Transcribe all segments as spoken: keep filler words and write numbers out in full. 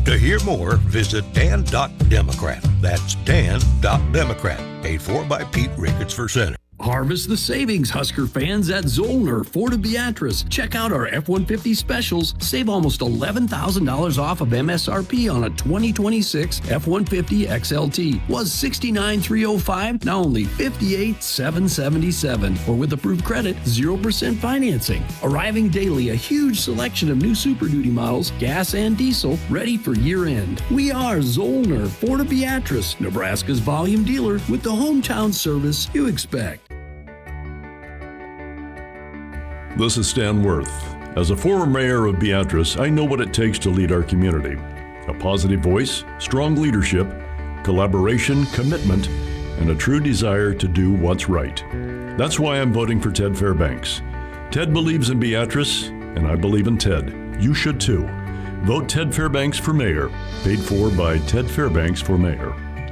To hear more, visit dan dot democrat. That's dan dot democrat. Paid for by Pete Ricketts for Center. Harvest the savings, Husker fans, at Zollner, Fort Beatrice. Check out our F one fifty specials. Save almost eleven thousand dollars off of M S R P on a twenty twenty-six F one fifty X L T. Was sixty-nine thousand three hundred five dollars, now only fifty-eight thousand seven hundred seventy-seven dollars. Or with approved credit, zero percent financing. Arriving daily, a huge selection of new Super Duty models, gas and diesel, ready for year-end. We are Zollner, Fort Beatrice, Nebraska's volume dealer with the hometown service you expect. This is Stan Worth. As a former mayor of Beatrice, I know what it takes to lead our community. A positive voice, strong leadership, collaboration, commitment, and a true desire to do what's right. That's why I'm voting for Ted Fairbanks. Ted believes in Beatrice, and I believe in Ted. You should too. Vote Ted Fairbanks for mayor. Paid for by Ted Fairbanks for mayor.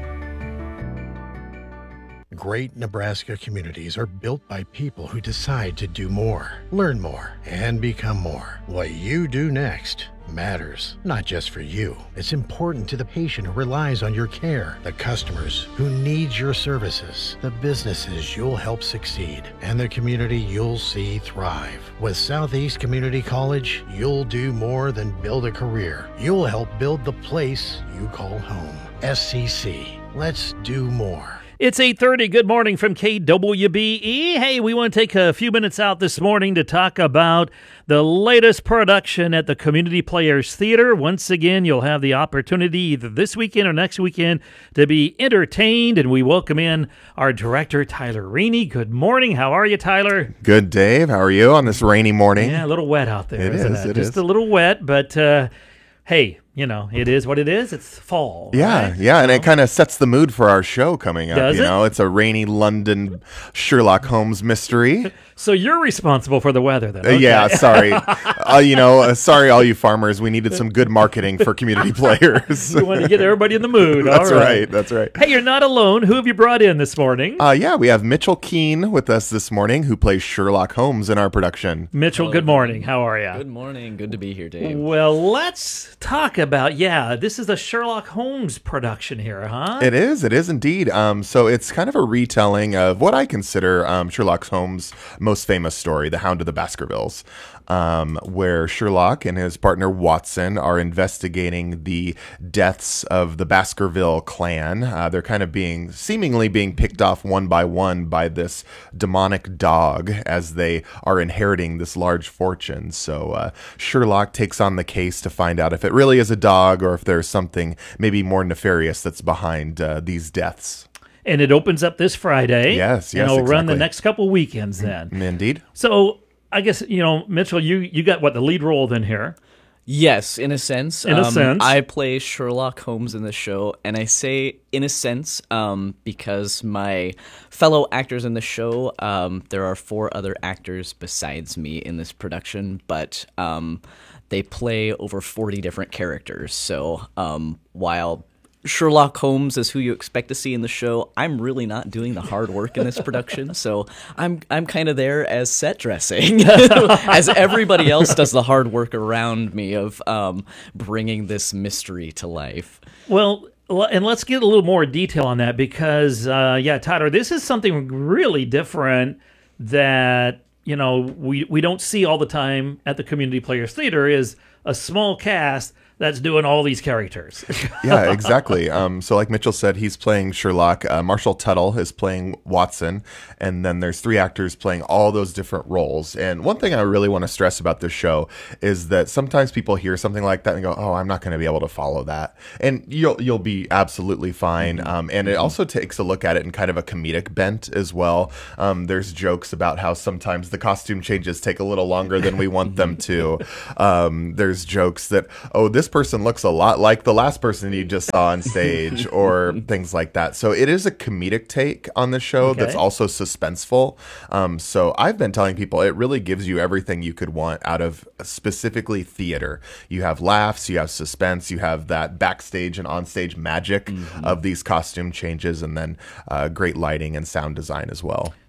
Great Nebraska communities are built by people who decide to do more, learn more, and become more. What you do next matters, not just for you. It's important to the patient who relies on your care, the customers who need your services, the businesses you'll help succeed, and the community you'll see thrive. With Southeast Community College, you'll do more than build a career. You'll help build the place you call home. S C C. Let's do more. It's eight thirty. Good morning from K W B E. Hey, we want to take a few minutes out this morning to talk about the latest production at the Community Players Theater. Once again, you'll have the opportunity either this weekend or next weekend to be entertained, and we welcome in our director, Tyler Rainey. Good morning. How are you, Tyler? Good, Dave. How are you on this rainy morning? Yeah, a little wet out there, it isn't is, it? it Just is. a little wet, but uh, hey, you know, it is what it is. It's fall. Yeah, right? yeah, and So, it kind of sets the mood for our show coming up. Does you it? know, it's a rainy London Sherlock Holmes mystery. so you're responsible for the weather then? Uh, Okay. yeah, sorry. uh, you know, uh, sorry, all you farmers. We needed some good marketing for community players. You want to get everybody in the mood. That's All right. That's right. Hey, you're not alone. Who have you brought in this morning? Uh, yeah, we have Mitchell Keene with us this morning, who plays Sherlock Holmes in our production. Mitchell, good morning. How are you? Good morning. Good to be here, Dave. Well, let's talk about, yeah, this is a Sherlock Holmes production here, huh? It is. It is indeed. Um, so it's kind of a retelling of what I consider um, Sherlock Holmes' most famous story, The Hound of the Baskervilles, um, where Sherlock and his partner Watson are investigating the deaths of the Baskerville clan. Uh, they're kind of being, seemingly being picked off one by one by this demonic dog as they are inheriting this large fortune. So uh, Sherlock takes on the case to find out if it really is a dog or if there's something maybe more nefarious that's behind uh, these deaths. And it opens up this Friday. Yes, yes, And it'll run the exactly. next couple weekends then. Indeed. So I guess, you know, Mitchell, you, you got, what, the lead role then here? Yes, in a sense. In a Um, sense. I play Sherlock Holmes in the show, and I say in a sense um, because my fellow actors in the show, um, there are four other actors besides me in this production, but um, they play over forty different characters. So um, while Sherlock Holmes is who you expect to see in the show, I'm really not doing the hard work in this production, so I'm I'm kind of there as set dressing, as everybody else does the hard work around me of um, bringing this mystery to life. Well, l- and let's get a little more detail on that because, uh, yeah, Tyler, this is something really different that, you know, we, we don't see all the time at the Community Players Theater is a small cast that's doing all these characters. Yeah, exactly. Um, so like Mitchell said, he's playing Sherlock. Uh, Marshall Tuttle is playing Watson. And then there's three actors playing all those different roles. And one thing I really want to stress about this show is that sometimes people hear something like that and go, oh, I'm not going to be able to follow that. And you'll you'll be absolutely fine. Um, and it also takes a look at it in kind of a comedic bent as well. Um, there's jokes about how sometimes the costume changes take a little longer than we want them to. Um, there's jokes that, oh, this person looks a lot like the last person you just saw on stage or things like that. So it is a comedic take on the show Okay. that's also suspenseful. Um, so I've been telling people it really gives you everything you could want out of specifically theater. You have laughs, you have suspense, you have that backstage and onstage magic Mm-hmm. of these costume changes, and then uh, great lighting and sound design as well.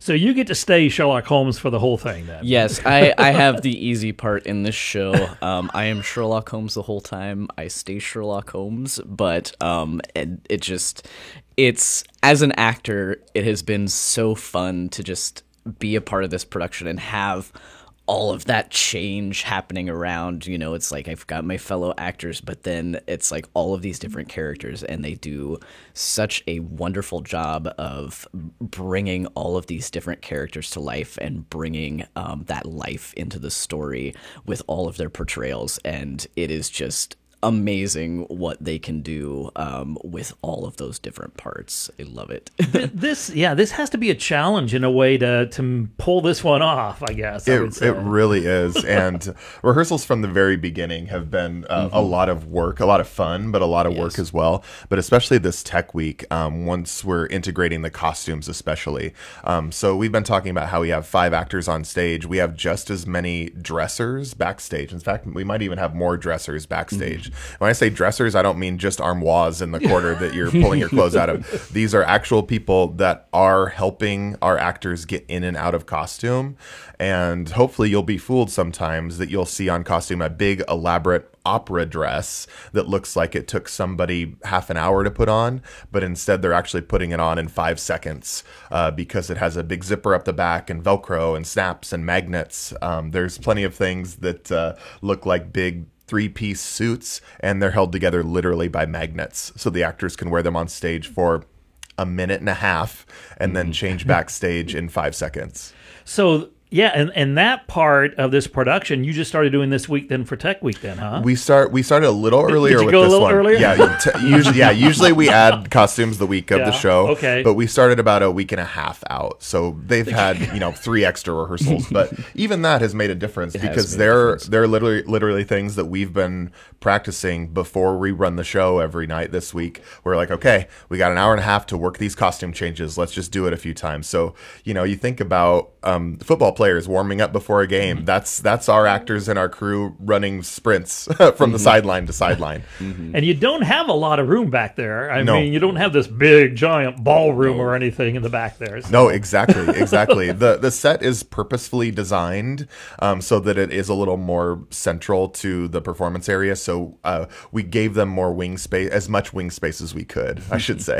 So you get to stay Sherlock Holmes for the whole thing, then? Yes, I, I have the easy part in this show. Um, I am Sherlock Holmes the whole time. I stay Sherlock Holmes, but um, it, it just, it's, as an actor, it has been so fun to just be a part of this production and have all of that change happening around. You know, it's like I've got my fellow actors, but then it's like all of these different characters, and they do such a wonderful job of bringing all of these different characters to life and bringing um, that life into the story with all of their portrayals. And it is just amazing what they can do um, with all of those different parts. I love it. This, yeah, this has to be a challenge in a way to to pull this one off, I guess. I would It, say. it really is. And rehearsals from the very beginning have been uh, Mm-hmm. a lot of work, a lot of fun, but a lot of work Yes. as well. But especially this tech week, um, once we're integrating the costumes, especially. Um, so we've been talking about how we have five actors on stage. We have just as many dressers backstage. In fact, we might even have more dressers backstage. Mm-hmm. When I say dressers, I don't mean just armoires in the corner that you're pulling your clothes out of. These are actual people that are helping our actors get in and out of costume. And hopefully you'll be fooled sometimes that you'll see on costume a big, elaborate opera dress that looks like it took somebody half an hour to put on, but instead they're actually putting it on in five seconds uh, because it has a big zipper up the back and Velcro and snaps and magnets. Um, there's plenty of things that uh, look like big three-piece suits, and they're held together literally by magnets, so the actors can wear them on stage for a minute and a half and then change backstage in five seconds. So, yeah, and, and that part of this production, you just started doing this week then for Tech Week then, huh? We start. We started a little earlier did you with go a this little one. earlier? Yeah, you t- usually, yeah. Usually we add costumes the week of Yeah, the show. okay. But we started about a week and a half out, so they've had you know three extra rehearsals. But even that has made a difference It has because made a they're difference. they're literally literally things that we've been practicing before we run the show every night this week. We're like, okay, we got an hour and a half to work these costume changes. Let's just do it a few times. So you know, you think about um, football players warming up before a game. Mm-hmm. That's that's our actors and our crew running sprints from Mm-hmm. the sideline to sideline. And you don't have a lot of room back there. I No. mean, you don't have this big, giant ballroom or anything in the back there. So. No, exactly, exactly. the The set is purposefully designed um, so that it is a little more central to the performance area. So uh, we gave them more wing space, as much wing space as we could, I should say.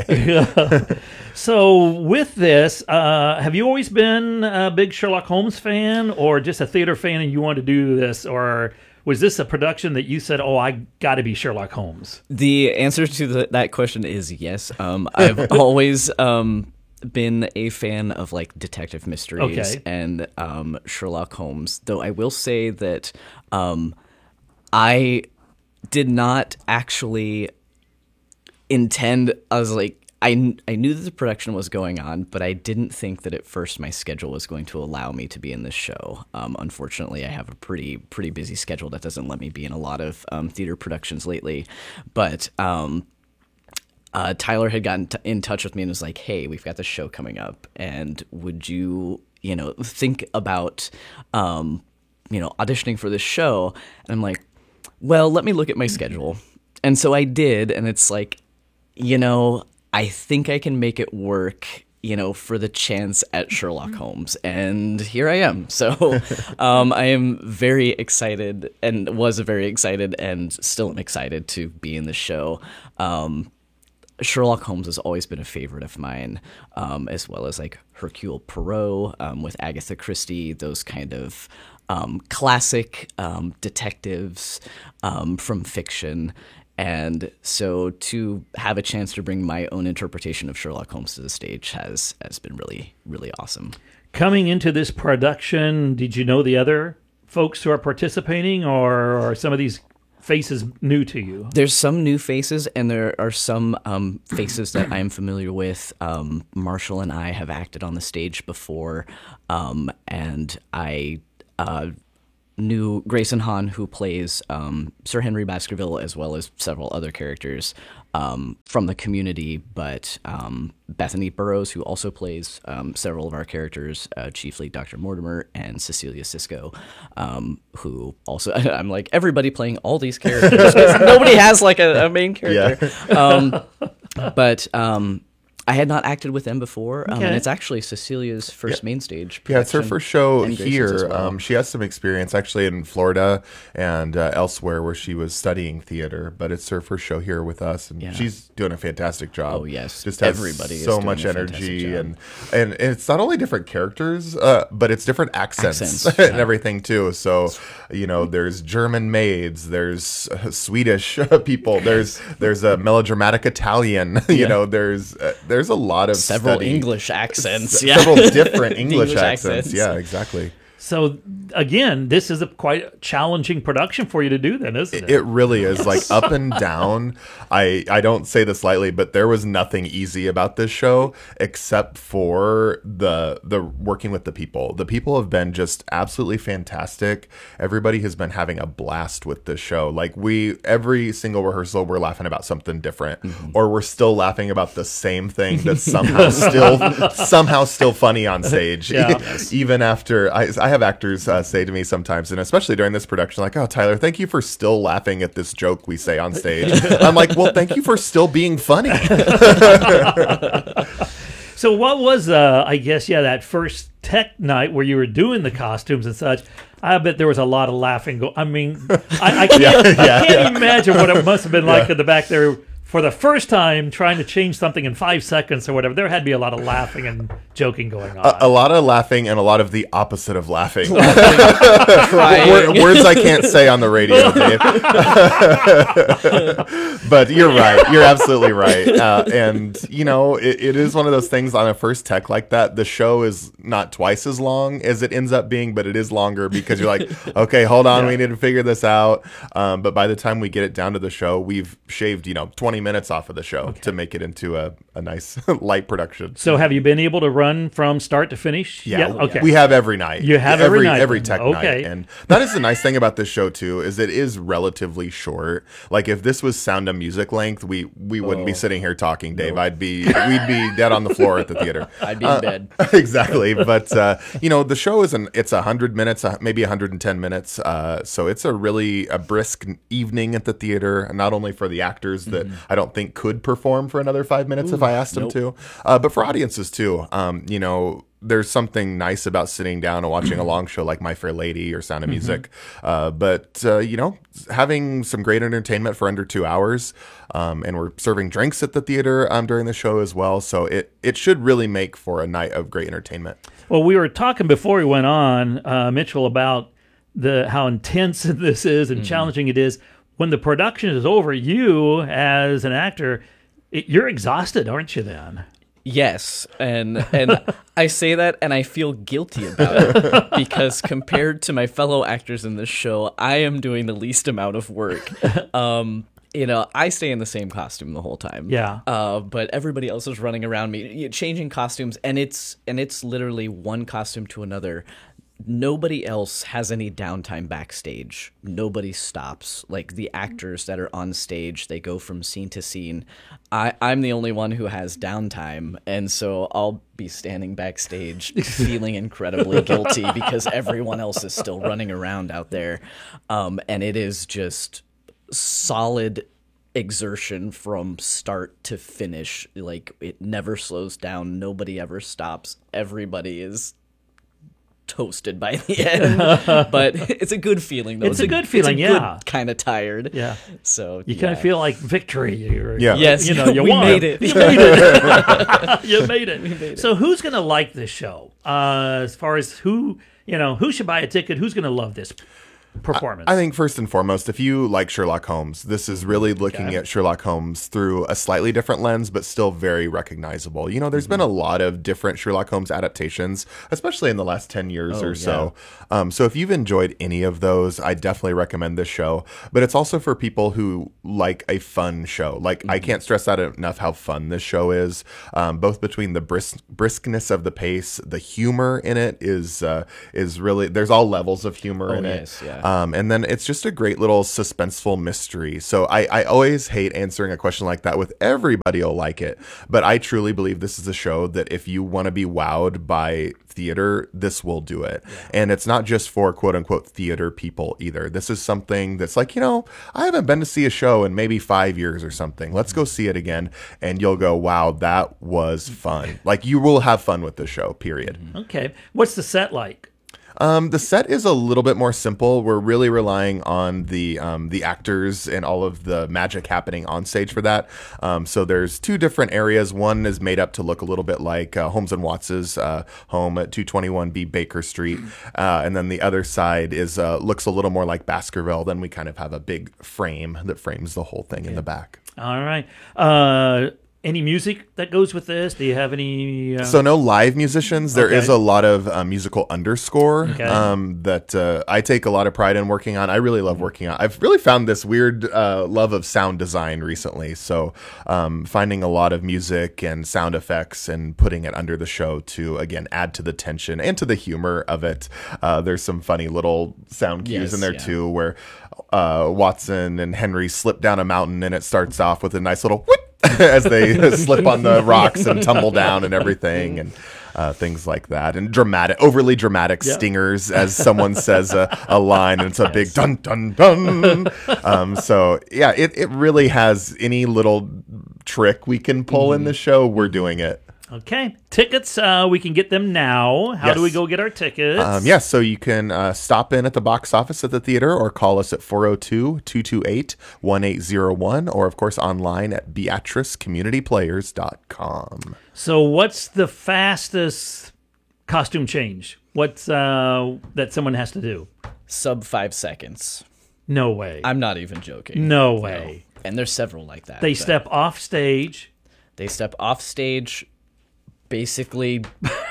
So with this, uh, have you always been a big Sherlock Holmes fan, or just a theater fan and you wanted to do this, or was this a production that you said, oh, I got to be Sherlock Holmes? The answer to the, that question is yes. Um, I've always um, been a fan of like detective mysteries Okay. and um, Sherlock Holmes, though I will say that um, I did not actually intend, I was like, I, kn- I knew that the production was going on, but I didn't think that at first my schedule was going to allow me to be in this show. Um, unfortunately, I have a pretty pretty busy schedule that doesn't let me be in a lot of um, theater productions lately. But um, uh, Tyler had gotten t- in touch with me and was like, hey, we've got this show coming up, and would you, you know, think about, um, you know, auditioning for this show? And I'm like, well, let me look at my schedule. And so I did, and it's like, you know, I think I can make it work, you know, for the chance at Sherlock Holmes. And here I am. So um, I am very excited, and was very excited, and still am excited to be in the show. Um, Sherlock Holmes has always been a favorite of mine, um, as well as like Hercule Poirot um, with Agatha Christie, those kind of um, classic um, detectives um, from fiction. And so to have a chance to bring my own interpretation of Sherlock Holmes to the stage has has been really, really awesome. Coming into this production, did you know the other folks who are participating, or are some of these faces new to you? There's some new faces, and there are some um, faces that I'm familiar with. Um, Marshall and I have acted on the stage before, um, and I uh, knew Grayson Hahn, who plays um, Sir Henry Baskerville, as well as several other characters um, from the Community, but um, Bethany Burrows, who also plays um, several of our characters, uh, chiefly Doctor Mortimer, and Cecilia Sisko, um, who also, I'm like, everybody playing all these characters, 'cause nobody has like a, a main character. Yeah. um, but um, I had not acted with them before, um, Okay. and it's actually Cecilia's first main stage. Yeah, it's her production, first show and Grayson's as here. well. Um, she has some experience actually in Florida and uh, elsewhere where she was studying theater, but it's her first show here with us, and Yeah. she's doing a fantastic job. Oh, yes. just has Everybody is so doing much a fantastic energy, job. and and it's not only different characters, uh, but it's different accents, Accents, and yeah. everything too. So you know, there's German maids, there's uh, Swedish people, there's there's a melodramatic Italian. you Yeah. know, there's uh, there's a lot of Several study. English accents. S- Yeah. several different English, English accents. accents. Yeah, exactly. So again, this is a quite challenging production for you to do, then, isn't it? It really is like up and down. I I don't say this lightly, but there was nothing easy about this show except for the the working with the people. The people have been just absolutely fantastic. Everybody has been having a blast with this show. Like we every single rehearsal we're laughing about something different, Mm-hmm. or we're still laughing about the same thing that's somehow still somehow still funny on stage. Yeah. Even after I I have actors uh, say to me sometimes, and especially during this production, like, "Oh, Tyler, thank you for still laughing at this joke we say on stage." I'm like, "Well, thank you for still being funny." So what was, uh, I guess, yeah, that first tech night where you were doing the costumes and such? I bet there was a lot of laughing. Go- I mean, I, I can't, Yeah, I can't yeah. imagine what it must have been like Yeah. in the back there for the first time trying to change something in five seconds or whatever. There had to be a lot of laughing and joking going on. a, a lot of laughing and a lot of the opposite of laughing. Crying. Wor- words I can't say on the radio, Dave. But you're right. You're absolutely right. Uh, and, you know, it, it is one of those things on a first tech like that. The show is not twice as long as it ends up being, but it is longer because you're like, okay, hold on. Yeah. We need to figure this out. Um, but by the time we get it down to the show, we've shaved, you know, twenty minutes off of the show to make it into a, a nice light production. So have you been able to run from start to finish? Yeah, Okay. we have every night. You have every night every then. tech Okay. night, and that is the nice thing about this show too, is it is relatively short. Like if this was Sound of Music length, we we wouldn't be sitting here talking, Dave. I'd be we'd be dead on the floor at the theater. I'd be in bed. Exactly, but uh, you know the show is an it's a hundred minutes, uh, maybe a hundred and ten minutes. Uh, so it's a really a brisk evening at the theater, not only for the actors that I don't think could perform for another five minutes if I asked them to, uh, but for audiences too. Um, you know. There's something nice about sitting down and watching a long show like My Fair Lady or Sound of Music. Uh, but, uh, you know, having some great entertainment for under two hours. Um, and we're serving drinks at the theater um, during the show as well. So it, it should really make for a night of great entertainment. Well, we were talking before we went on, uh, Mitchell, about the how intense this is and challenging it is. When the production is over, you as an actor, it, you're exhausted, aren't you? Then. Yes, and and I say that and I feel guilty about it because compared to my fellow actors in this show, I am doing the least amount of work. Um, you know, I stay in the same costume the whole time. Yeah. Uh, but everybody else is running around me, changing costumes, and it's and it's literally one costume to another. Nobody else has any downtime backstage. Nobody stops. Like the actors that are on stage, they go from scene to scene. I, I'm the only one who has downtime, and so I'll be standing backstage feeling incredibly guilty because everyone else is still running around out there. Um, and it is just solid exertion from start to finish. Like it never slows down. Nobody ever stops. Everybody is toasted by the end, but it's a good feeling though. It's a good feeling, yeah. Kind of tired. Yeah. So You kind of yeah. feel like victory. You're, Yeah. Yes, You know, you we won. made it. You made it. you made it. So who's going to like this show? Uh, as far as who, you know, who should buy a ticket? Who's going to love this performance? I think first and foremost, if you like Sherlock Holmes, this is really looking at Sherlock Holmes through a slightly different lens, but still very recognizable. You know, there's been a lot of different Sherlock Holmes adaptations, especially in the last ten years or so. Um, so if you've enjoyed any of those, I definitely recommend this show. But it's also for people who like a fun show. Like, I can't stress out enough how fun this show is, um, both between the brisk, briskness of the pace, the humor in it is uh, is really, there's all levels of humor Oh, in yes, it. yeah. Um, and then it's just a great little suspenseful mystery. So I, I always hate answering a question like that with everybody will like it. But I truly believe this is a show that if you want to be wowed by theater, this will do it. Yeah. And it's not just for quote unquote theater people either. This is something that's like, you know, I haven't been to see a show in maybe five years or something. Let's go see it again. And you'll go, wow, that was fun. Like, you will have fun with the show, period. Okay. What's the set like? Um, the set is a little bit more simple. We're really relying on the um, the actors and all of the magic happening on stage for that. Um, so there's two different areas. One is made up to look a little bit like uh, Holmes and Watts's uh, home at two twenty-one B Baker Street, uh, and then the other side is uh, looks a little more like Baskerville. Then we kind of have a big frame that frames the whole thing okay. in the back. All right. Uh, Any music that goes with this? Do you have any? Uh... So no live musicians. There okay. is a lot of uh, musical underscore okay. um, that uh, I take a lot of pride in working on. I really love working on. I've really found this weird uh, love of sound design recently. So um, finding a lot of music and sound effects and putting it under the show to, again, add to the tension and to the humor of it. Uh, there's some funny little sound cues yes, in there yeah. too where uh, Watson and Henry slip down a mountain and it starts off with a nice little whoop as they slip on the rocks and tumble down and everything and uh, things like that. And dramatic, overly dramatic yep. stingers as someone says a, a line and it's a big dun, dun, dun. Um, so, yeah, it, it really has any little trick we can pull mm. in the show, we're doing it. Okay. Tickets, uh, we can get them now. How yes. do we go get our tickets? Um, yes, so you can uh, stop in at the box office at the theater or call us at four oh two, two two eight, one eight zero one or, of course, online at beatrice community players dot com. So what's the fastest costume change? What's uh, that someone has to do? Sub five seconds. No way. I'm not even joking. No way. No. And there's several like that. They but step off stage. They step off stage, basically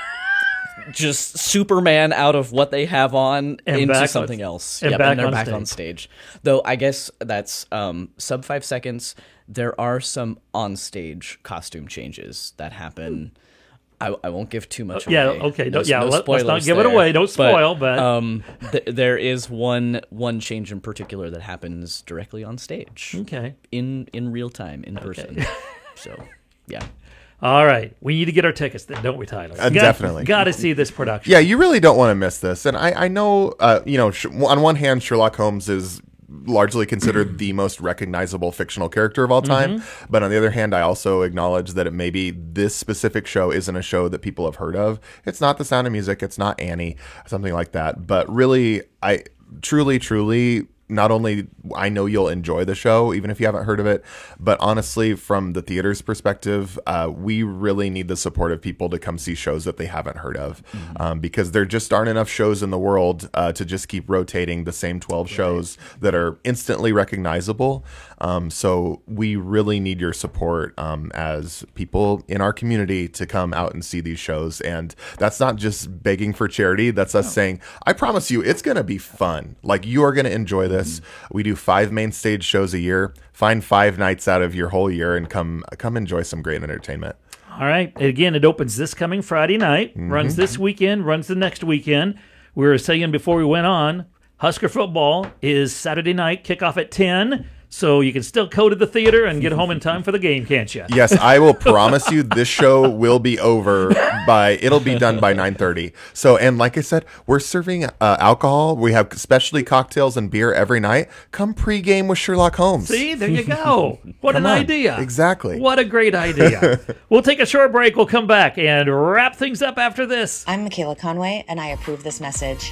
just Superman out of what they have on and into something on, else. And, yep, back and they're on back stage. on stage. Though I guess that's um, sub five seconds. There are some on-stage costume changes that happen. I, I won't give too much uh, yeah, away. okay. No, yeah, no let, let's not give there. it away. Don't spoil, but... but... Um, th- there is one one change in particular that happens directly on stage. Okay. In, in real time, in okay. person. So, yeah. All right. We need to get our tickets then, don't we, Tyler? Uh, definitely. Got to see this production. Yeah, you really don't want to miss this. And I, I know, uh, you know, sh- on one hand, Sherlock Holmes is largely considered the most recognizable fictional character of all time. Mm-hmm. But on the other hand, I also acknowledge that it maybe this specific show isn't a show that people have heard of. It's not The Sound of Music. It's not Annie, something like that. But really, I truly, truly... not only I know you'll enjoy the show, even if you haven't heard of it, but honestly, from the theater's perspective, uh, we really need the support of people to come see shows that they haven't heard of, mm-hmm. um, because there just aren't enough shows in the world uh, to just keep rotating the same twelve right. shows that are instantly recognizable. Um, so we really need your support um, as people in our community to come out and see these shows. And that's not just begging for charity. That's us no. saying, I promise you, it's going to be fun. Like, you are going to enjoy this. Mm-hmm. We do five main stage shows a year. Find five nights out of your whole year and come come enjoy some great entertainment. All right. Again, it opens this coming Friday night, mm-hmm. runs this weekend, runs the next weekend. We were saying before we went on, Husker football is Saturday night, kickoff at ten. So you can still go to the theater and get home in time for the game, can't you? Yes, I will promise you this show will be over by, it'll be done by nine thirty. So, and like I said, we're serving uh, alcohol. We have specialty cocktails and beer every night. Come pregame with Sherlock Holmes. See, there you go. What an on. idea. Exactly. What a great idea. We'll take a short break. We'll come back and wrap things up after this. I'm Michaela Conway, and I approve this message.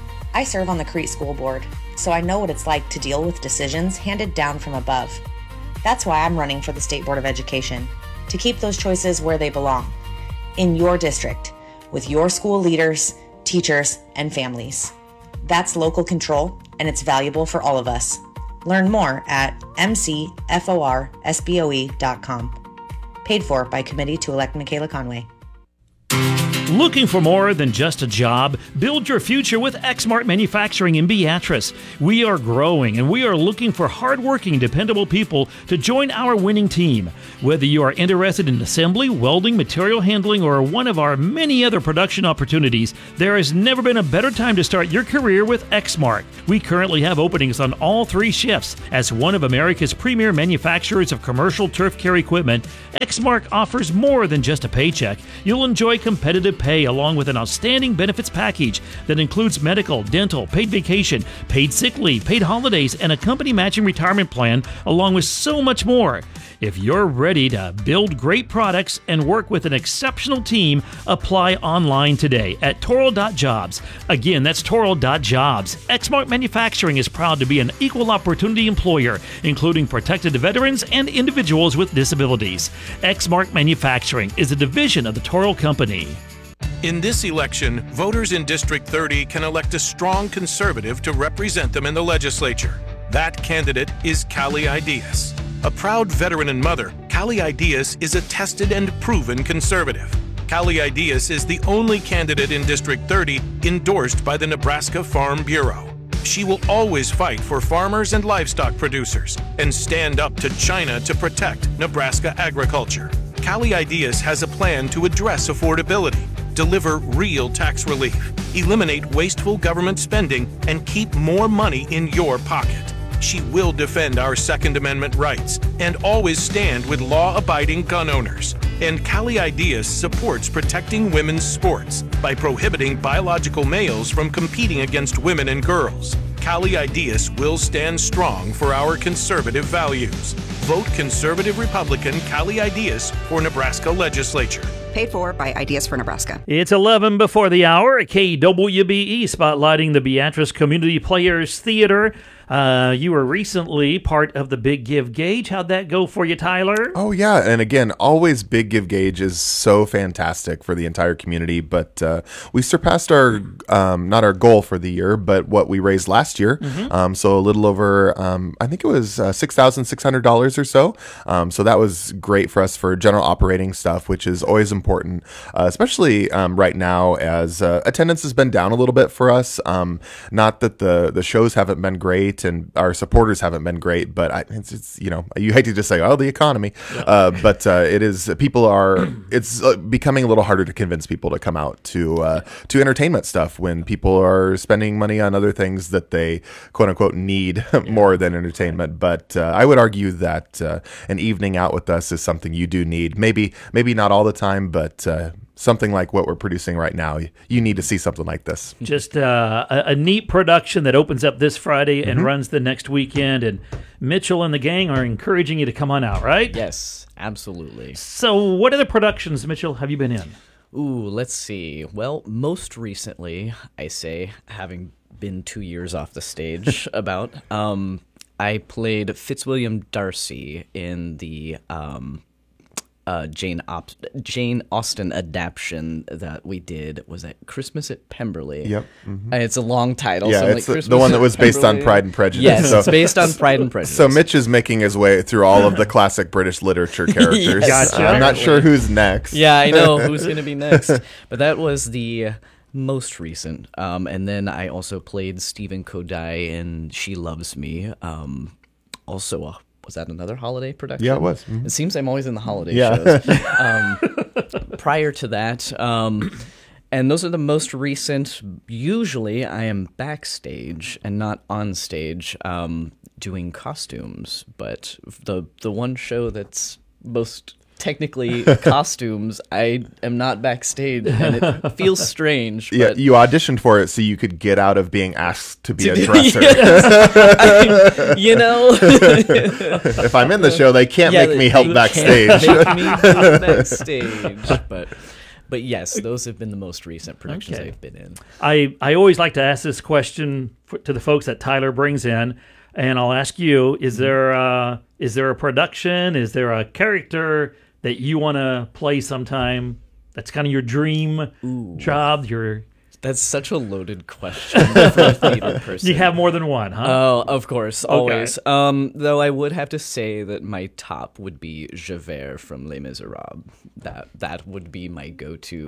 I serve on the Crete School Board, so I know what it's like to deal with decisions handed down from above. That's why I'm running for the State Board of Education, to keep those choices where they belong, in your district, with your school leaders, teachers, and families. That's local control, and it's valuable for all of us. Learn more at m c f o r s b o e dot com. Paid for by Committee to Elect Michaela Conway. Looking for more than just a job? Build your future with Exmark Manufacturing in Beatrice. We are growing and we are looking for hardworking, dependable people to join our winning team. Whether you are interested in assembly, welding, material handling, or one of our many other production opportunities, there has never been a better time to start your career with Exmark. We currently have openings on all three shifts. As one of America's premier manufacturers of commercial turf care equipment, Exmark offers more than just a paycheck. You'll enjoy competitive pay along with an outstanding benefits package that includes medical, dental, paid vacation, paid sick leave, paid holidays, and a company matching retirement plan, along with so much more. If you're ready to build great products and work with an exceptional team, apply online today at toro dot jobs. Again, that's toro dot jobs. Exmark Manufacturing is proud to be an equal opportunity employer, including protected veterans and individuals with disabilities. Exmark Manufacturing is a division of the Toro Company. In this election, voters in District thirty can elect a strong conservative to represent them in the legislature. That candidate is Callie Ideas. A proud veteran and mother, Callie Ideas is a tested and proven conservative. Callie Ideas is the only candidate in District thirty endorsed by the Nebraska Farm Bureau. She will always fight for farmers and livestock producers and stand up to China to protect Nebraska agriculture. Callie Ideas has a plan to address affordability, deliver real tax relief, eliminate wasteful government spending, and keep more money in your pocket. She will defend our Second Amendment rights and always stand with law-abiding gun owners. And Callie Ideas supports protecting women's sports by prohibiting biological males from competing against women and girls. Callie Ideas will stand strong for our conservative values. Vote Conservative Republican Callie Ideas for Nebraska Legislature. Paid for by Ideas for Nebraska. It's eleven before the hour at K W B E, spotlighting the Beatrice Community Players Theater. Uh, you were recently part of the Big Give Gauge. How'd that go for you, Tyler? Oh, yeah. And again, always Big Give Gauge is so fantastic for the entire community. But uh, we surpassed our, um, not our goal for the year, but what we raised last year. Mm-hmm. Um, so a little over, um, I think it was uh, six thousand six hundred dollars or so. Um, so that was great for us for general operating stuff, which is always important, uh, especially um, right now as uh, attendance has been down a little bit for us. Um, not that the, the shows haven't been great and our supporters haven't been great, but I, it's, it's you know, you hate to just say, oh, the economy, yeah. uh, but uh, it is, people are, it's uh, becoming a little harder to convince people to come out to uh, to entertainment stuff when people are spending money on other things that they quote unquote need yeah. more than entertainment. But uh, I would argue that uh, an evening out with us is something you do need. Maybe maybe not all the time, but uh, something like what we're producing right now, you need to see something like this. Just uh, a, a neat production that opens up this Friday and mm-hmm. runs the next weekend. And Mitchell and the gang are encouraging you to come on out, right? Yes, absolutely. So what other productions, Mitchell, have you been in? Ooh, let's see. Well, most recently, I say, having been two years off the stage about, um, I played Fitzwilliam Darcy in the... Um, Uh, Jane Op- Jane Austen adaptation that we did. Was that Christmas at Pemberley? Yep. Mm-hmm. Uh, it's a long title. Yeah, so it's like the, the one that was based on Pride and Prejudice. Yes, so, it's based on Pride and Prejudice. So Mitch is making his way through all of the classic British literature characters. Yes. Gotcha. I'm not sure who's next. Yeah, I know who's going to be next. But that was the most recent. Um, and then I also played Stephen Kodai in She Loves Me. Um, also a Was that another holiday production? Yeah, it was. Mm-hmm. It seems I'm always in the holiday yeah. shows. um, prior to that, um, and those are the most recent. Usually I am backstage and not on stage um, doing costumes. But the the one show that's most technically costumes, I am not backstage, and it feels strange. Yeah, but you auditioned for it so you could get out of being asked to be to a be- dresser. Yes. I- you know, If I'm in the show, they can't Yeah, make me they help can't backstage. Make me help backstage, but but yes, those have been the most recent productions Okay. I've been in. I, I always like to ask this question for, to the folks that Tyler brings in, and I'll ask you: Is there a, is there a production? Is there a character that you want to play sometime? That's kind of your dream Ooh. job. Your That's such a loaded question for a theater person. you have more than one, huh? Oh, of course, always. Um, though I would have to say that my top would be Javert from Les Miserables. That that would be my go-to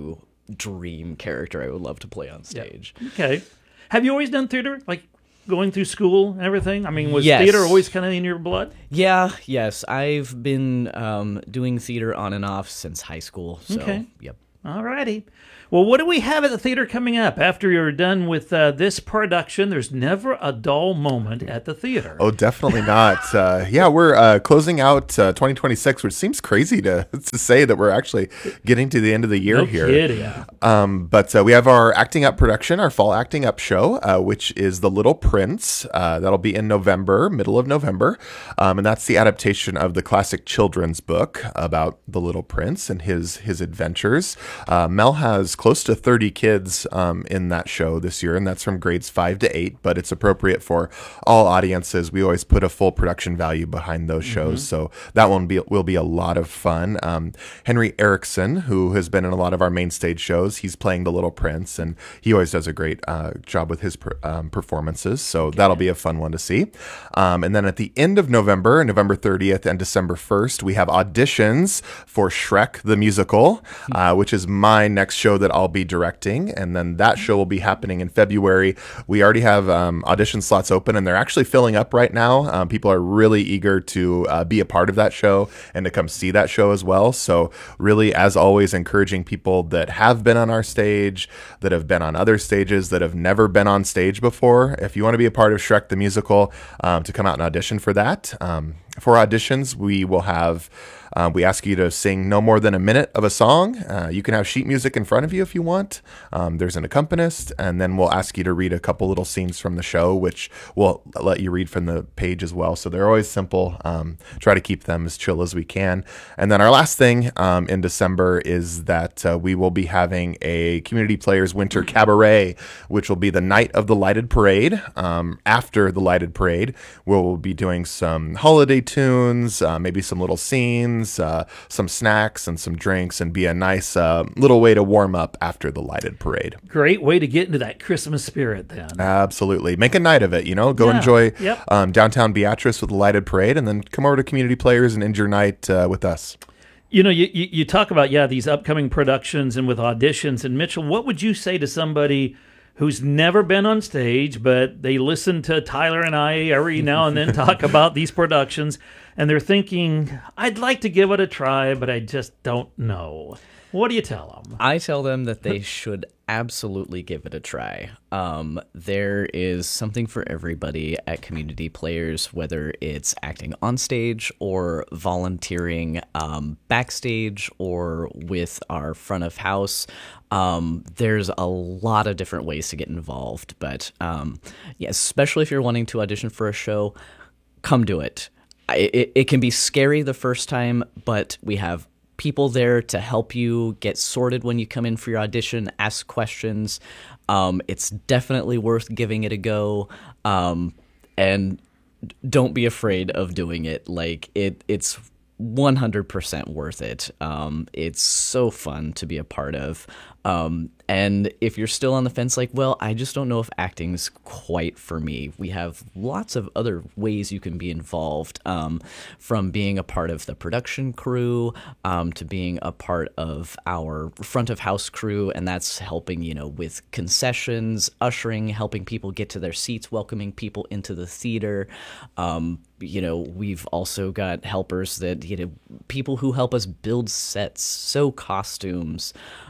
dream character I would love to play on stage. Yeah. Okay. Have you always done theater? Like going through school and everything? I mean, was Yes. theater always kind of in your blood? Yeah, yes. I've been um, doing theater on and off since high school. So, Okay. yep. All righty. Well, what do we have at the theater coming up? After you're done with uh, this production, there's never a dull moment at the theater. Oh, definitely not. Uh, yeah, we're uh, closing out uh, twenty twenty-six, which seems crazy to to say that we're actually getting to the end of the year No here. kidding. Um, but uh, we have our Acting Up production, our fall Acting Up show, uh, which is The Little Prince. Uh, that'll be in November, middle of November. Um, and that's the adaptation of the classic children's book about the Little Prince and his, his adventures. Uh, Mel has close to thirty kids um, in that show this year, and that's from grades five to eight, but it's appropriate for all audiences. We always put a full production value behind those shows, Mhm. so that one be, will be a lot of fun. Um, Henry Erickson, who has been in a lot of our main stage shows, he's playing the Little Prince, and he always does a great uh, job with his per, um, performances, so that'll be a fun one to see. Um, and then at the end of November, November thirtieth and December first, we have auditions for Shrek the Musical, uh, which is my next show that I'll be directing, and then that show will be happening in February. We already have um, audition slots open, and they're actually filling up right now. Um, people are really eager to uh, be a part of that show and to come see that show as well. So really, as always, encouraging people that have been on our stage, that have been on other stages, that have never been on stage before, if you want to be a part of Shrek the Musical, um, to come out and audition for that. Um, for auditions, we will have Um, we ask you to sing no more than a minute of a song. Uh, you can have sheet music in front of you if you want. Um, there's an accompanist, and then we'll ask you to read a couple little scenes from the show, which we'll let you read from the page as well. So they're always simple. Um, try to keep them as chill as we can. And then our last thing um, in December is that uh, we will be having a Community Players Winter Cabaret, which will be the night of the Lighted Parade. Um, after the Lighted Parade, we'll be doing some holiday tunes, uh, maybe some little scenes, Uh, some snacks and some drinks, and be a nice uh, little way to warm up after the Lighted Parade. Great way to get into that Christmas spirit then. Absolutely. Make a night of it, you know. Go Yeah. enjoy Yep. um, downtown Beatrice with the Lighted Parade, and then come over to Community Players and end your night uh, with us. You know, you, you, you talk about, yeah, these upcoming productions and with auditions. And Mitchell, what would you say to somebody who's never been on stage, but they listen to Tyler and I every now and then talk about these productions, and they're thinking, I'd like to give it a try, but I just don't know. What do you tell them? I tell them that they should absolutely give it a try. Um, there is something for everybody at Community Players, whether it's acting on stage or volunteering um, backstage or with our front of house. Um, there's a lot of different ways to get involved, but um, yeah, especially if you're wanting to audition for a show, come do it. It, it can be scary the first time, but we have people there to help you get sorted when you come in for your audition, ask questions. Um, it's definitely worth giving it a go. Um, and don't be afraid of doing it. Like it, it's one hundred percent worth it. Um, it's so fun to be a part of. Um, and if you're still on the fence, like, well, I just don't know if acting's quite for me, we have lots of other ways you can be involved, um, from being a part of the production crew, um, to being a part of our front of house crew. And that's helping, you know, with concessions, ushering, helping people get to their seats, welcoming people into the theater. Um, you know, we've also got helpers that, you know, people who help us build sets, sew costumes,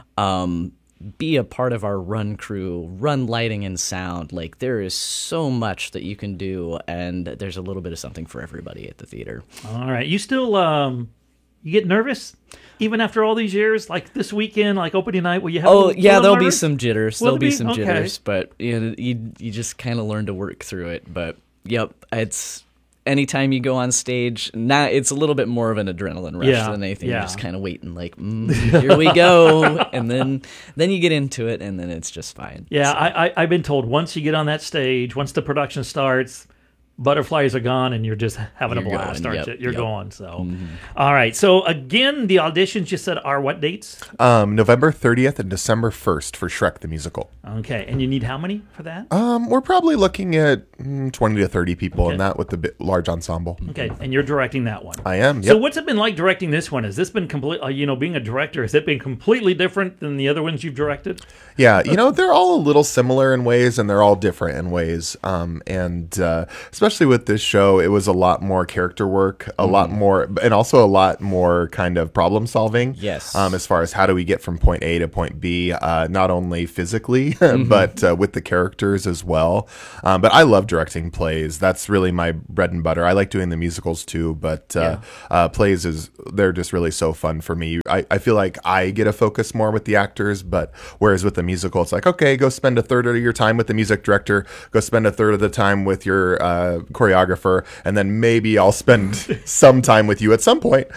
um, be a part of our run crew, run lighting and sound. Like, there is so much that you can do, and there's a little bit of something for everybody at the theater. All right. You still, um, you get nervous? Even after all these years, like this weekend, like opening night, will you have? Oh a little, yeah, little there'll nervous? be some jitters. Will There'll there be some Okay. jitters, but you know, you you just kind of learn to work through it. But yep, it's anytime you go on stage, now it's a little bit more of an adrenaline rush Yeah, than anything. yeah. You're just kind of waiting, like, mm, here we go, and then then you get into it, and then it's just fine. Yeah, So- I, I, I've been told once you get on that stage, once the production starts, butterflies are gone and you're just having You're a blast, going, aren't yep, you? You're yep. going. So, mm-hmm. All right. So again, the auditions you said are what dates? Um, November thirtieth and December first for Shrek the Musical. Okay. And you need how many for that? Um, we're probably looking at mm, twenty to thirty people Okay. in that with the bit large ensemble. Okay. And you're directing that one. I am. So Yep. what's it been like directing this one? Has this been complete? Uh, you know, being a director, has it been completely different than the other ones you've directed? Yeah, you know, they're all a little similar in ways and they're all different in ways. Um, and uh, especially with this show, it was a lot more character work, a mm. lot more, and also a lot more kind of problem solving. Yes. Um, as far as how do we get from point A to point B, uh, not only physically, mm-hmm. but uh, with the characters as well. Um, but I love directing plays. That's really my bread and butter. I like doing the musicals too, but uh, yeah. uh, plays is, they're just really so fun for me. I, I feel like I get to focus more with the actors, but whereas with the musical, it's like, okay, go spend a third of your time with the music director, go spend a third of the time with your uh, choreographer, and then maybe I'll spend some time with you at some point.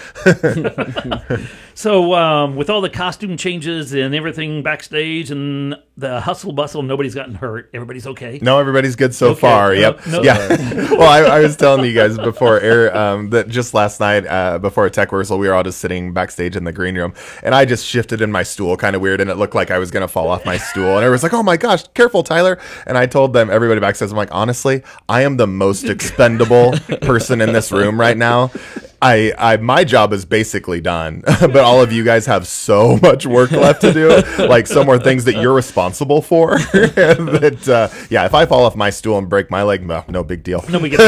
So um, with all the costume changes and everything backstage and the hustle bustle, nobody's gotten hurt. Everybody's okay? No, everybody's good so okay. far. No, yep. No. Yeah. Well, I, I was telling you guys before air um, that just last night uh, before a tech rehearsal, we were all just sitting backstage in the green room, and I just shifted in my stool kind of weird, and it looked like I was going to fall off my stool. And everyone's like, oh my gosh, careful, Tyler. And I told them, everybody backstage, I'm like, honestly, I am the most expendable person in this room right now. I, I, my job is basically done, but all of you guys have so much work left to do. Like some more things that you're responsible for. that, uh, yeah, if I fall off my stool and break my leg, no, no big deal. No big deal.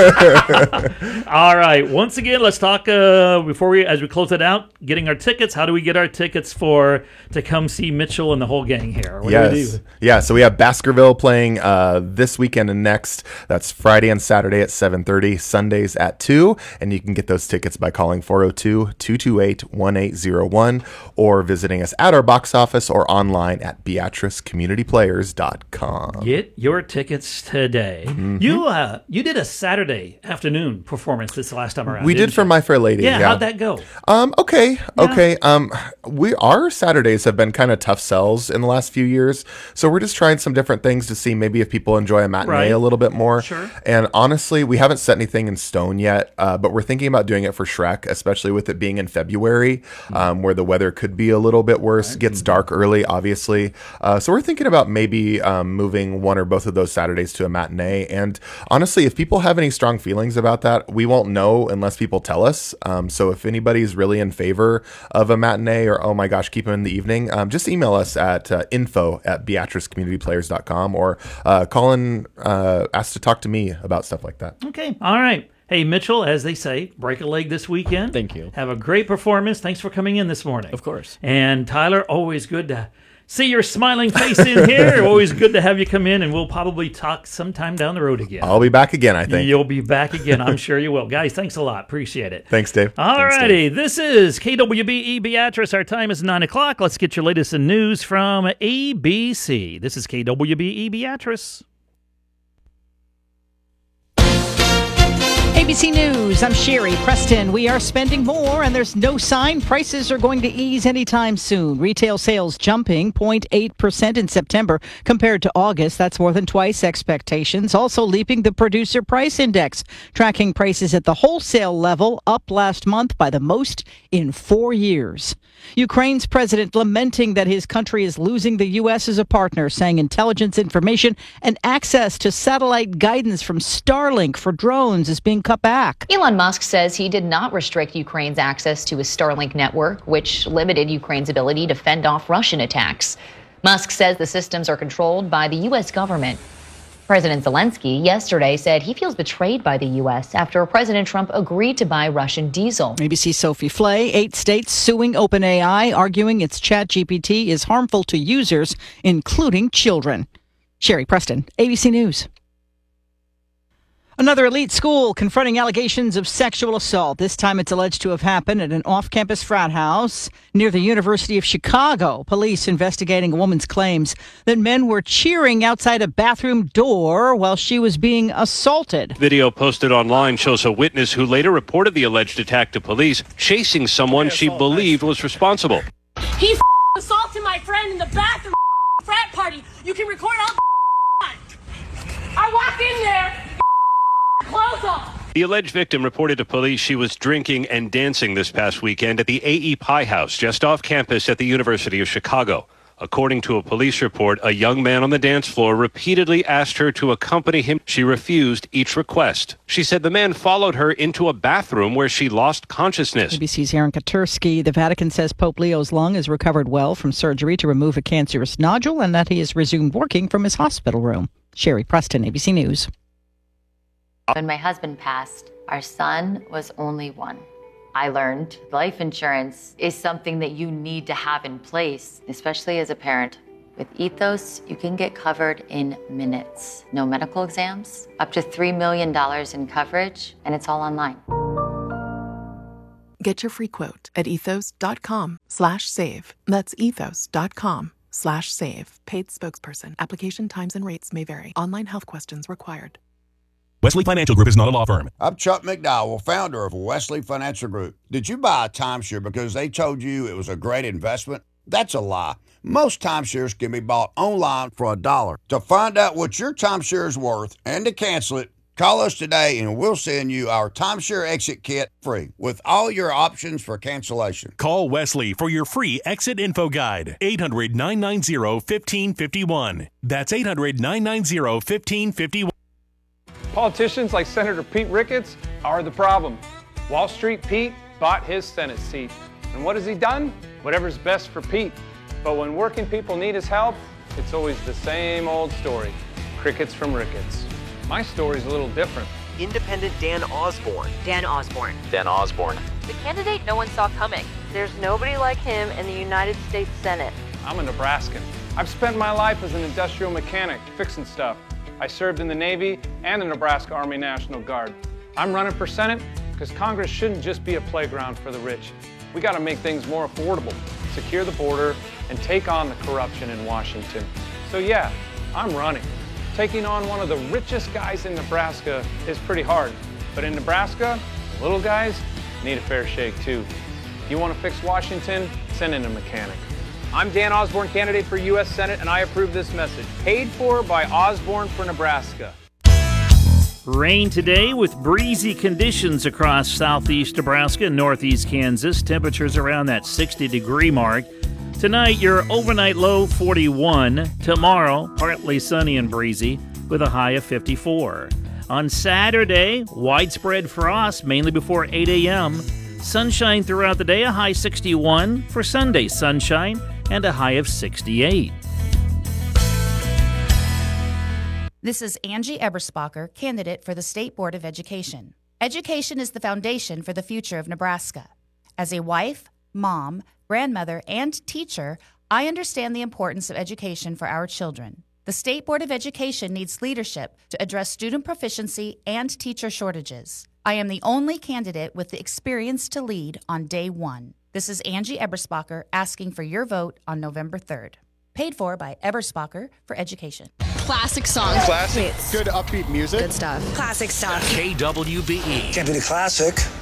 All right. Once again, let's talk uh, before we, as we close it out, getting our tickets. How do we get our tickets for to come see Mitchell and the whole gang here? What yes. do we do? Yeah. So we have Baskerville playing uh, this weekend and next. That's Friday and Saturday at seven thirty, Sundays at two, and you can get those tickets by calling four oh two, two two eight, one eight zero one or visiting us at our box office or online at beatrice community players dot com. Get your tickets today. Mm-hmm. You uh, you did a Saturday afternoon performance this last time around. We did for you? My Fair Lady. Yeah, yeah, how'd that go? Um, okay, Yeah. okay. Um, we our Saturdays have been kind of tough sells in the last few years, so we're just trying some different things to see maybe if people enjoy a matinee Right. a little bit more. Sure. And honestly, we haven't set anything in stone yet, uh, but we're thinking about doing it for Shrek, especially with it being in February, mm-hmm. um, where the weather could be a little bit worse. Right. Gets dark early, obviously. Uh, so we're thinking about maybe um, moving one or both of those Saturdays to a matinee. And honestly, if people have any strong feelings about that, we won't know unless people tell us. Um, so if anybody's really in favor of a matinee or, oh my gosh, keep them in the evening, um, just email us at uh, info at beatrice community players dot com or uh, call and uh, ask to talk to me about stuff like that. Okay. All right. Hey, Mitchell, as they say, break a leg this weekend. Thank you. Have a great performance. Thanks for coming in this morning. Of course. And Tyler, always good to see your smiling face in here. Always good to have you come in, and we'll probably talk sometime down the road again. I'll be back again, I think. You'll be back again. I'm sure you will. Guys, thanks a lot. Appreciate it. Thanks, Dave. All righty. This is K W B E Beatrice. Our time is nine o'clock. Let's get your latest in news from A B C. This is K W B E Beatrice. A B C News, I'm Sherry Preston. We are spending more, and there's no sign prices are going to ease anytime soon. Retail sales jumping zero point eight percent in September compared to August. That's more than twice expectations. Also leaping the Producer Price Index, tracking prices at the wholesale level, up last month by the most in four years. Ukraine's president lamenting that his country is losing the U S as a partner, saying intelligence information and access to satellite guidance from Starlink for drones is being cut back. Elon Musk says he did not restrict Ukraine's access to his Starlink network, which limited Ukraine's ability to fend off Russian attacks. Musk says the systems are controlled by the U S government. President Zelensky yesterday said he feels betrayed by the U S after President Trump agreed to buy Russian diesel. A B C's Sophie Flay, eight states suing OpenAI, arguing its ChatGPT is harmful to users, including children. Sherry Preston, A B C News. Another elite school confronting allegations of sexual assault. This time it's alleged to have happened at an off-campus frat house near the University of Chicago. Police investigating a woman's claims that men were cheering outside a bathroom door while she was being assaulted. Video posted online shows a witness who later reported the alleged attack to police, chasing someone she believed was responsible. He assaulted my friend in the bathroom frat party. You can record all the I walked in there. clothes off! The alleged victim reported to police she was drinking and dancing this past weekend at the A E Pie House just off campus at the University of Chicago. According to a police report, a young man on the dance floor repeatedly asked her to accompany him. She refused each request. She said the man followed her into a bathroom where she lost consciousness. A B C's Aaron Katursky. The Vatican says Pope Leo's lung has recovered well from surgery to remove a cancerous nodule and that he has resumed working from his hospital room. Sherry Preston, A B C News. When my husband passed, our son was only one. I learned life insurance is something that you need to have in place, especially as a parent. With Ethos, you can get covered in minutes. No medical exams, up to three million dollars in coverage, and it's all online. Get your free quote at ethos.com slash save. That's ethos.com slash save. Paid spokesperson. Application times and rates may vary. Online health questions required. Wesley Financial Group is not a law firm. I'm Chuck McDowell, founder of Wesley Financial Group. Did you buy a timeshare because they told you it was a great investment? That's a lie. Most timeshares can be bought online for a dollar. To find out what your timeshare is worth and to cancel it, call us today and we'll send you our timeshare exit kit free with all your options for cancellation. Call Wesley for your free exit info guide. eight hundred, nine nine zero, one five five one. That's eight hundred, nine nine zero, one five five one. Politicians like Senator Pete Ricketts are the problem. Wall Street Pete bought his Senate seat. And what has he done? Whatever's best for Pete. But when working people need his help, it's always the same old story. Crickets from Ricketts. My story's a little different. Independent Dan Osborne. Dan Osborne. Dan Osborne. The candidate no one saw coming. There's nobody like him in the United States Senate. I'm a Nebraskan. I've spent my life as an industrial mechanic, fixing stuff. I served in the Navy and the Nebraska Army National Guard. I'm running for Senate because Congress shouldn't just be a playground for the rich. We got to make things more affordable, secure the border, and take on the corruption in Washington. So yeah, I'm running. Taking on one of the richest guys in Nebraska is pretty hard. But in Nebraska, the little guys need a fair shake too. If you want to fix Washington, send in a mechanic. I'm Dan Osborne, candidate for U S Senate, and I approve this message. Paid for by Osborne for Nebraska. Rain today with breezy conditions across southeast Nebraska and northeast Kansas. Temperatures around that sixty degree mark. Tonight, your overnight low forty-one. Tomorrow, partly sunny and breezy with a high of fifty-four. On Saturday, widespread frost, mainly before eight a.m. Sunshine throughout the day, a high sixty-one. For Sunday, sunshine and a high of sixty-eight. This is Angie Eberspacher, candidate for the State Board of Education. Education is the foundation for the future of Nebraska. As a wife, mom, grandmother, and teacher, I understand the importance of education for our children. The State Board of Education needs leadership to address student proficiency and teacher shortages. I am the only candidate with the experience to lead on day one. This is Angie Eberspacher asking for your vote on November third. Paid for by Eberspacher for Education. Classic songs. Classic. Good upbeat music. Good stuff. Classic stuff. K W B E. Can't be the classic.